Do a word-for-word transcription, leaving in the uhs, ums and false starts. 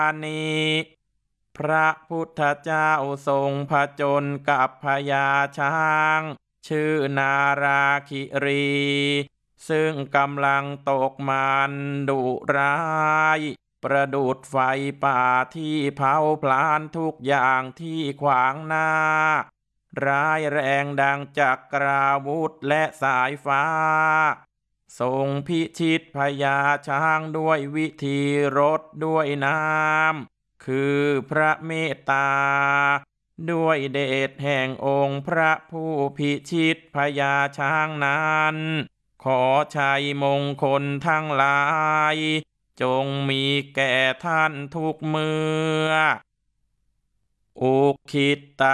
นี้พระพุทธเจ้าทรงผจญกับพญาช้างชื่อนาราคิรีซึ่งกำลังตกมันดุร้ายประดุจไฟป่าที่เผาพลานทุกอย่างที่ขวางหน้าร้ายแรงดังจักราวุธและสายฟ้าทรงพิชิตพญาช้างด้วยวิธีรดด้วยน้ำคือพระเมตตาด้วยเดชแห่งองค์พระผู้พิชิตพญาช้างนั้นขอชัยมงคลทั้งหลายจงมีแก่ท่านทุกเมื่ออุคิตต